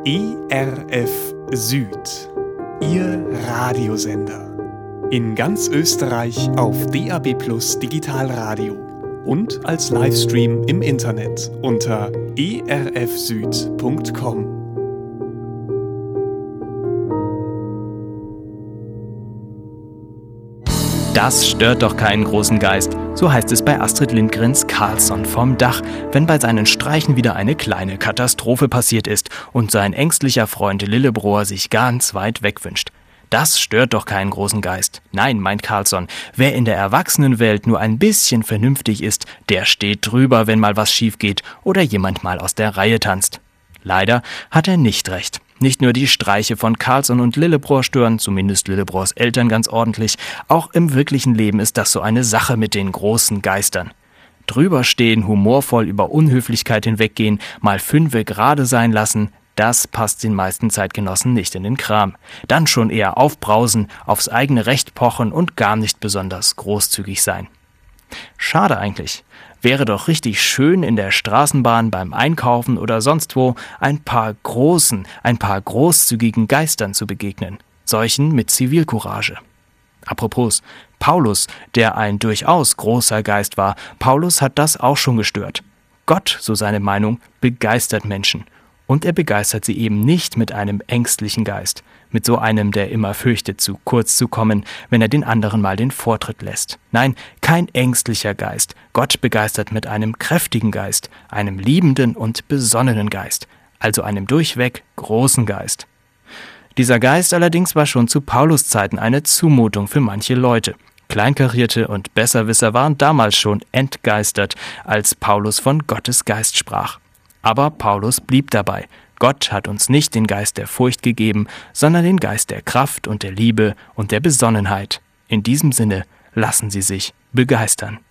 ERF Süd, Ihr Radiosender. In ganz Österreich auf DAB+ Digitalradio und als Livestream im Internet unter erfsüd.com. Das stört doch keinen großen Geist, so heißt es bei Astrid Lindgrens Carlsson vom Dach, wenn bei seinen Streichen wieder eine kleine Katastrophe passiert ist und sein ängstlicher Freund Lillebror sich ganz weit weg wünscht. Das stört doch keinen großen Geist. Nein, meint Carlsson, wer in der Erwachsenenwelt nur ein bisschen vernünftig ist, der steht drüber, wenn mal was schief geht oder jemand mal aus der Reihe tanzt. Leider hat er nicht recht. Nicht nur die Streiche von Carlsson und Lillebror stören, zumindest Lillebrors Eltern ganz ordentlich, auch im wirklichen Leben ist das so eine Sache mit den großen Geistern. Drüber stehen, humorvoll über Unhöflichkeit hinweggehen, mal Fünfe gerade sein lassen, das passt den meisten Zeitgenossen nicht in den Kram. Dann schon eher aufbrausen, aufs eigene Recht pochen und gar nicht besonders großzügig sein. Schade eigentlich. Wäre doch richtig schön, in der Straßenbahn, beim Einkaufen oder sonst wo ein paar großzügigen Geistern zu begegnen. Solchen mit Zivilcourage. Apropos, Paulus, der ein durchaus großer Geist war, Paulus hat das auch schon gestört. Gott, so seine Meinung, begeistert Menschen. Und er begeistert sie eben nicht mit einem ängstlichen Geist, mit so einem, der immer fürchtet, zu kurz zu kommen, wenn er den anderen mal den Vortritt lässt. Nein, kein ängstlicher Geist. Gott begeistert mit einem kräftigen Geist, einem liebenden und besonnenen Geist, also einem durchweg großen Geist. Dieser Geist allerdings war schon zu Paulus Zeiten eine Zumutung für manche Leute. Kleinkarierte und Besserwisser waren damals schon entgeistert, als Paulus von Gottes Geist sprach. Aber Paulus blieb dabei. Gott hat uns nicht den Geist der Furcht gegeben, sondern den Geist der Kraft und der Liebe und der Besonnenheit. In diesem Sinne lassen Sie sich begeistern.